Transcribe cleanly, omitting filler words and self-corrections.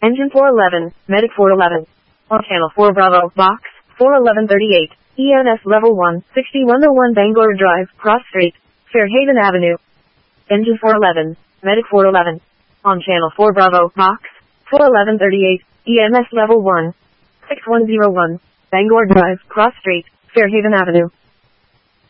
Engine 411, Medic 411. On channel 4 Bravo, box, 41138, EMS level 1, 6101 Bangor Drive, Cross Street, Fairhaven Avenue. Engine 411, Medic 411. On channel 4 Bravo, box, 41138, EMS level 1, 6101, Bangor Drive, Cross Street, Fairhaven Avenue.